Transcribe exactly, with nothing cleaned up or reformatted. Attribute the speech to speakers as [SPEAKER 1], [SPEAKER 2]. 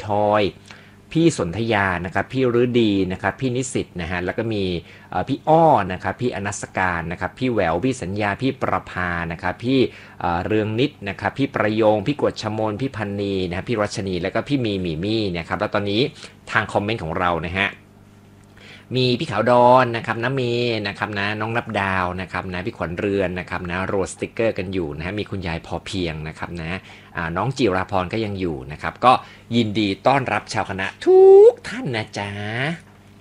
[SPEAKER 1] ทอยพี่สนธยานะครับพี่ฤดีนะครับพี่นิสิตนะฮะแล้วก็มีพี่อ้อนะครับพี่อนัสการนะครับพี่แหววพี่สัญญาพี่ประภานะครับพี่เรืองนิดนะครับพี่ประโยงพี่กวดชมนพี่พันนีนะครับพี่รัชนีแล้วก็พี่มีมีมี่นะครับแล้วตอนนี้ทางคอมเมนต์ของเรานะฮะมีพี่ขาวดอนนะครับน้าเมย์นะครับนะน้องนับดาวนะครับนะพี่ขวัญเรือนนะครับนะโรสติกเกอร์กันอยู่นะฮะมีคุณยายพอเพียงนะครับนะน้องจิราพรก็ยังอยู่นะครับก็ยินดีต้อนรับชาวคณะทุกท่านนะจ๊ะ